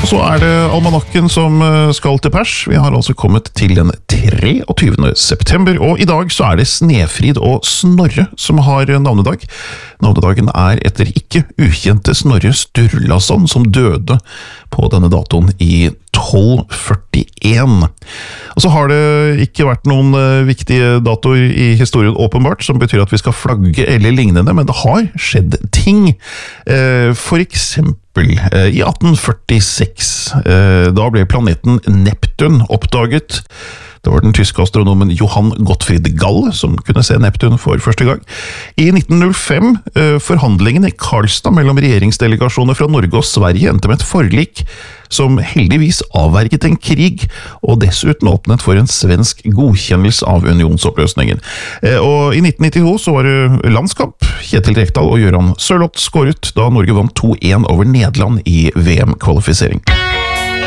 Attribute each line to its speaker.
Speaker 1: Og så det almanakken som skal til pers. Vi har altså kommet til den 23. september, og i dag så det Snefrid og Snorre som har navnedag. Navnedagen etter ikke ukjente Snorre Sturlason, som døde på denne datoen i 1241. Og så har det ikke vært noen viktige datoer i historien åpenbart, som betyr at vi skal flagge eller lignende, men det har skjedd ting. For eksempel i 1846, da ble planeten Neptun oppdaget. Det var den tyske astronomen Johann Gottfried Gall som kunne se Neptun for første gang. I 1905, forhandlingene i Karlstad mellom regjeringsdelegasjoner fra Norge og Sverige endte med et forlik som heldigvis avverget en krig, og dessuten åpnet for en svensk godkjennelse av unionsoppløsningen. Og i 1992 så var det landskamp. Kjetil Rekdal og Gøran Sørloth skåret da Norge vant 2-1 over Nederland i VM-kvalifisering.